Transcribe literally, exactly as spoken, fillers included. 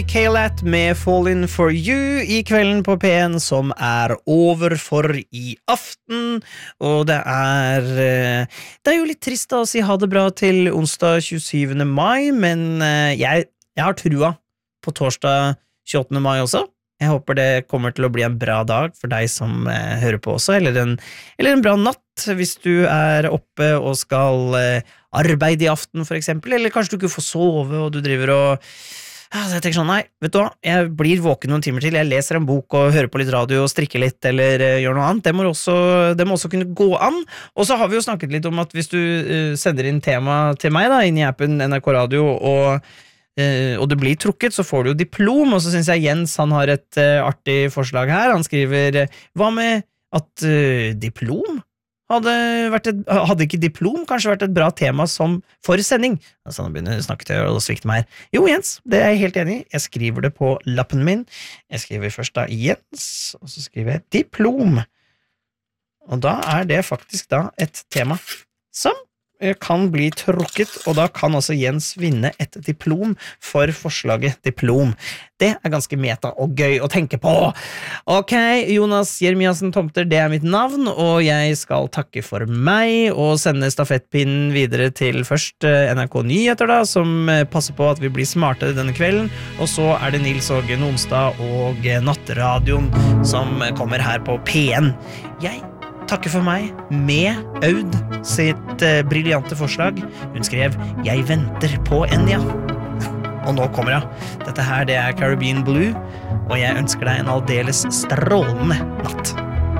K-Lat med Fallin' for You I kvelden på P en som er over for I aften, og det er det er jo litt trist da å si ha det bra til onsdag tjuesyvende mai, men jeg, jeg har trua på torsdag tjueåttende mai også. Jeg håper det kommer til å bli en bra dag for deg som eh, hører på også, eller en, eller en bra natt hvis du er oppe og skal eh, arbeide I aften for eksempel, eller kanskje du ikke får sove og du driver og ja, så jeg tenker sånn, nei, vet du hva, jeg blir våken noen timer til, jeg leser en bok og hører på litt radio og strikker litt eller eh, gjør noe annet, det må, også, det må også kunne gå an. Og så har vi jo snakket litt om at hvis du eh, sender inn tema til meg da, inn I appen N R K Radio og Uh, og det blir trukket, så får du jo diplom. Og så synes jeg Jens, han har et uh, artig forslag her. Han skriver, hva med at uh, diplom? Hadde, vært et, hadde ikke diplom kanskje vært et bra tema som for sending? Altså han begynner å snakke til og svikte meg her. Jo Jens, det er jeg helt enig I. Jeg skriver det på lappen min. Jeg skriver først da Jens, og så skriver jeg diplom. Og da er det faktisk da et tema som kan bli trukket, og da kan også Jens vinne et diplom for forslaget diplom. Det er ganske meta og gøy å tenke på. Ok, Jonas Jeremiassen Tomter, det er mitt navn, og jeg skal takke for meg og sende stafettpinnen videre til først N R K Nyheter da, som passer på at vi blir smartere denne kvelden, og så er det Nils Åge Nonstad og Nattradioen som kommer her på P en. Jeg takker for meg med Aud sitt eh, briljante forslag. Hun skrev, jeg venter på Enya. Og nå kommer jeg. Dette her, det er Caribbean Blue, og jeg ønsker deg en aldeles strålende natt.